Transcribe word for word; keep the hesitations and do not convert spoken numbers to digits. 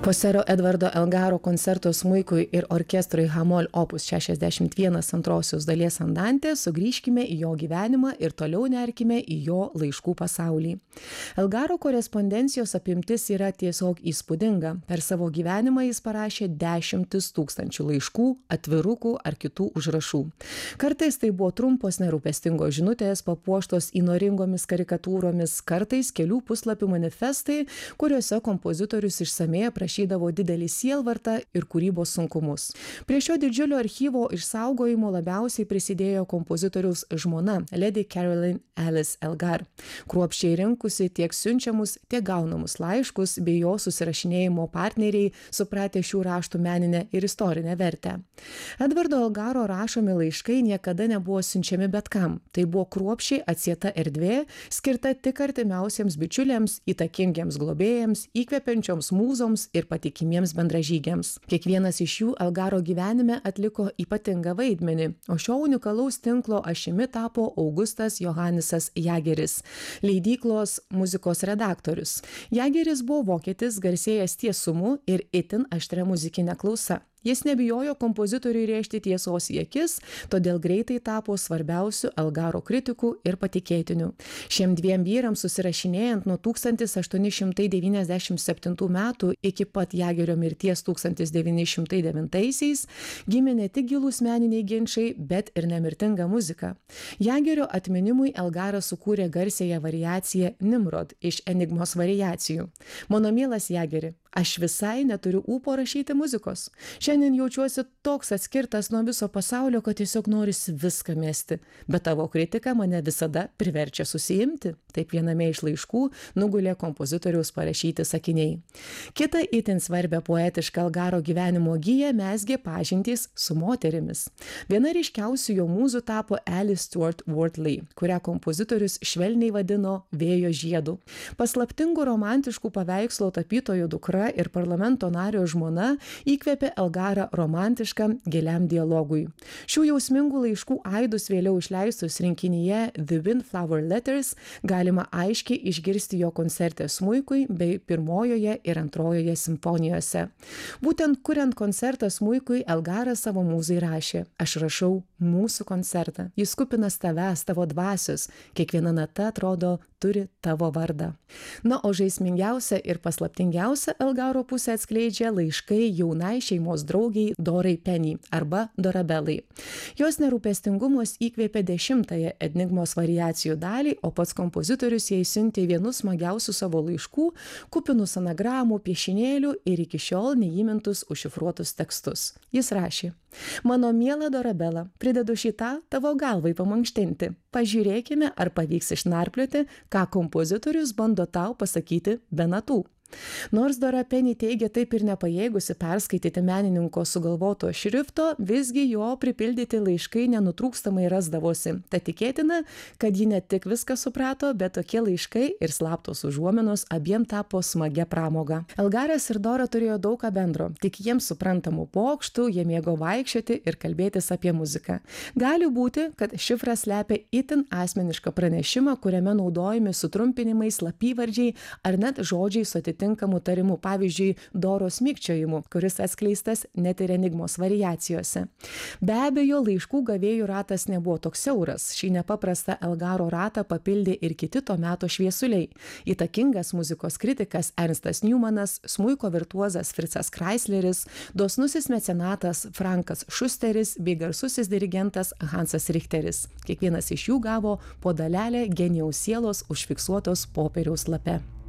Po sero Edvardo Elgaro koncerto smuikui ir orkestrui H-moll opus šešiasdešimt vienas antrosios dalies andantė sugrįžkime į jo gyvenimą ir toliau nerkime į jo laiškų pasaulį. Elgaro korespondencijos apimtis yra tiesiog įspūdinga. Per savo gyvenimą jis parašė dešimtis tūkstančių laiškų, atvirukų ar kitų užrašų. Kartais tai buvo trumpos nerūpestingos žinutės, papuoštos įnoringomis karikatūromis, kartais kelių puslapių manifestai, kuriuose kompozitorius išsamei aprašydavo didelį sielvartą ir kūrybos sunkumus. Prie šio didžiulio archyvo išsaugojimo labiausiai prisidėjo kompozitoriaus žmona Lady Caroline Alice Elgar, kruopščiai rinkusi tiek siunčiamus, tiek gaunamus laiškus bei jo susirašinėjimo partneriai supratę šių raštų meninę ir istorinę vertę. Edvardo Elgaro rašomi laiškai niekada nebuvo siunčiami bet kam. Tai buvo kruopščiai atsieta erdvė, skirta tik artimiausiems bičiuliams, įtakingiems globėjams, įkvepiančioms mūzoms ir patikimiems bendražygiams. Kiekvienas iš jų Elgaro gyvenime atliko ypatingą vaidmenį, o šio unikalaus tinklo ašimi tapo Augustas Johannesas Jageris, leidyklos muzikos redaktorius. Jageris buvo vokietis, garsėjęs tiesumu ir itin aštria muzikinė klausa. Jis nebijojo kompozitoriui rėžti tiesos į akis, todėl greitai tapo svarbiausiu Elgaro kritiku ir patikėtiniu. Šiem dviem vyrams susirašinėjant nuo tūkstantis aštuoni šimtai devyniasdešimt septintų metų iki pat Jagerio mirties tūkstantis devyni šimtai devintaisiais gimė ne tik gilūs meniniai ginčai, bet ir nemirtinga muzika. Jagerio atminimui Elgaras sukūrė garsiąją variaciją Nimrod iš Enigmos variacijų. Mano mielas Jageri, aš visai neturiu ūpo rašyti muzikos. Šiandien jaučiuosi toks atskirtas nuo viso pasaulio, kad tiesiog norisi viską mesti. Bet tavo kritika mane visada priverčia susiimti. Taip viename iš laiškų nugulė kompozitoriaus parašyti sakiniai. Kita itin svarbia poetiška Elgaro gyvenimo gyja mezgė pažintys su moterimis. Viena ryškiausių jo mūzų tapo Alice Stuart Wortley, kurią kompozitorius švelniai vadino vėjo žiedu. Paslaptingų romantiškų paveikslo tapytojų dukra ir parlamento nario žmona įkvėpė Elgarą romantiškam giliam dialogui. Šių jausmingų laiškų aidus vėliau išleistus rinkinyje The Windflower Letters galima aiškiai išgirsti jo koncerte smuikui bei pirmojoje ir antrojoje simfonijose. Būtent kuriant koncertą smuikui Elgaras savo mūzai rašė: aš rašau mūsų koncertą. Jis kupinas tavęs, tavo dvasios. Kiekviena nata atrodo turi tavo vardą. Na, o žaismingiausia ir paslaptingiausia Elgaro pusė atskleidžia laiškai jaunai šeimos draugiai Dorai Penny arba Dorabelai. Jos nerūpestingumas įkvėpė dešimtąją Enigmos variacijų dalį, o pats kompozitorius jai siuntė vienus smagiausių savo laiškų, kupinus anagramų, piešinėlių ir iki šiol neįmintus užšifruotus tekstus. Jis rašė: mano miela Dorabela, pridedu šitą tavo galvai pamankštinti. Pažiūrėkime, ar pavyks išnarplioti, ką kompozitorius bando tau pasakyti be natų. Nors Dora Penny teigia taip ir nepajėgusi perskaityti menininko sugalvoto šrifto, visgi jo pripildyti laiškai nenutrūkstamai rasdavosi. Tad tikėtina, kad ji ne tik viską suprato, bet tokie laiškai ir slaptos užuominos abiem tapo smagia pramoga. Elgaras ir Dora turėjo daug ką bendro, tik jiems suprantamų pokštų, jie mėgo vaikščioti ir kalbėtis apie muziką. Gali būti, kad šifras slepia itin asmenišką pranešimą, kuriame naudojami sutrumpinimai, slapyvardžiai ar net žodžiai su atitinkamu tinkamų tarimų, pavyzdžiui, Doros mikčiojimu, kuris atskleistas net ir Enigmos variacijose. Be abejo, laiškų gavėjų ratas nebuvo toks siauras. Šį nepaprastą Elgaro ratą papildė ir kiti to meto šviesuliai. Įtakingas muzikos kritikas Ernstas Newmanas, smuiko virtuozas Fritzas Kreisleris, dosnusis mecenatas Frankas Šusteris bei garsusis dirigentas Hansas Richteris. Kiekvienas iš jų gavo po dalelę genijaus sielos užfiksuotos popieriaus lape.